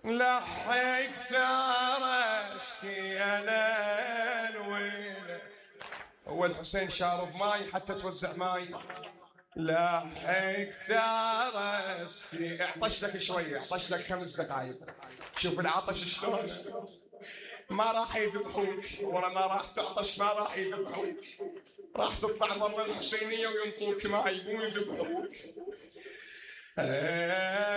لحقت اشكي انا الويلة. هو الحسين شارب ماي حتى توزع ماي. لحقت اشكي، اعطش لك شويه، اعطش لك 5 دقائق. شوف العطش شلون، ما راح يذبحوك ورا ما راح تعطش، ما راح يذبحوك، راح تطلع برا الحسينيه وينطوك ماي مو يذبحوك.